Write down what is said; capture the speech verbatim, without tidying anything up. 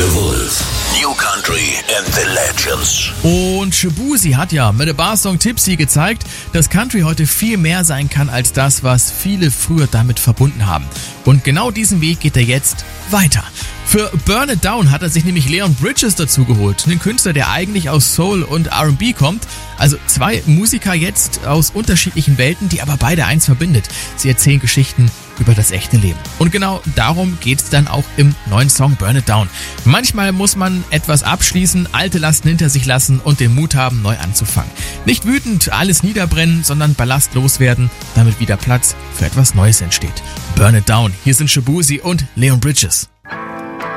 The Wolf. New Country and the Legends. Und Shaboozey hat ja mit der Bar-Song Tipsy gezeigt, dass Country heute viel mehr sein kann als das, was viele früher damit verbunden haben. Und genau diesen Weg geht er jetzt weiter. Für Burn It Down hat er sich nämlich Leon Bridges dazu geholt, einen Künstler, der eigentlich aus Soul und R and B kommt. Also zwei Musiker jetzt aus unterschiedlichen Welten, die aber beide eins verbindet. Sie erzählen Geschichten über das echte Leben. Und genau darum geht's dann auch im neuen Song Burn It Down. Manchmal muss man etwas abschließen, alte Lasten hinter sich lassen und den Mut haben, neu anzufangen. Nicht wütend alles niederbrennen, sondern Ballast loswerden, damit wieder Platz für etwas Neues entsteht. Burn It Down. Hier sind Shaboozey und Leon Bridges.